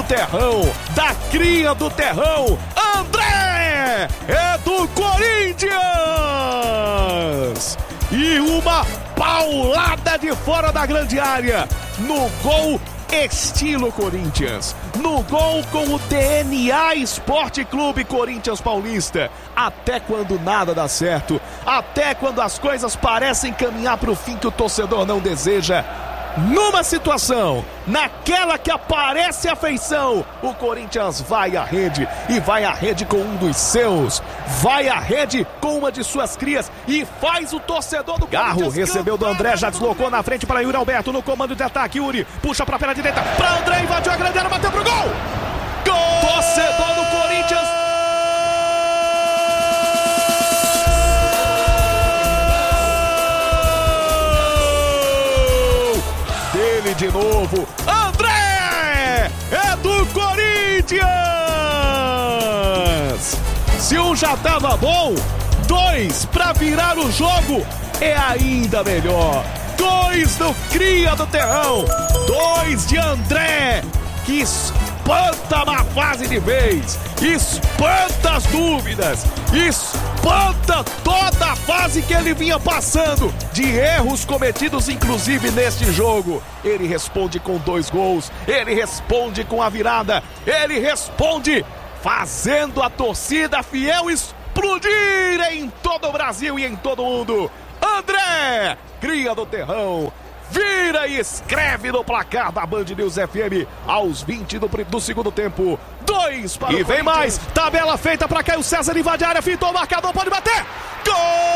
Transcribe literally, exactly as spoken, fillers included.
terrão, da cria do terrão, André é do Corinthians! E uma paulada de fora da grande área, no gol estilo Corinthians, no gol com o D N A Esporte Clube Corinthians Paulista. Até quando nada dá certo, até quando as coisas parecem caminhar para o fim que o torcedor não deseja, numa situação, naquela que aparece a feição, o Corinthians vai à rede, e vai à rede com um dos seus, vai à rede com uma de suas crias, e faz o torcedor do Garro recebeu do André, já deslocou na frente para Yuri Alberto, no comando de ataque, Yuri puxa para a perna direita, para André, invadiu a grande área, bateu pro gol! Gol! Torcedor do Corinthians! Dele de novo, André é do Corinthians! Se um já tava bom, dois para virar o jogo é ainda melhor. Dois do cria do terrão, dois de André, que espanta a má fase de vez, espanta as dúvidas, espanta toda a fase que ele vinha passando, de erros cometidos inclusive neste jogo. Ele responde com dois gols, ele responde com a virada, ele responde fazendo a torcida fiel explodir em todo o Brasil e em todo o mundo. André, cria do terrão, vira e escreve no placar da Band News F M aos vinte do, do segundo tempo. Dois para e o vem mais, tabela feita para Caio César, invade a área, fintou o marcador, pode bater. Gol!